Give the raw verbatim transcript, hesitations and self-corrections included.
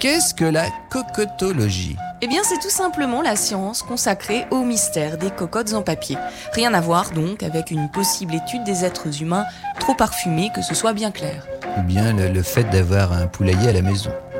Qu'est-ce que la cocottologie ? Eh bien, c'est tout simplement la science consacrée au mystère des cocottes en papier. Rien à voir donc avec une possible étude des êtres humains trop parfumés, que ce soit bien clair. Ou bien le, le fait d'avoir un poulailler à la maison.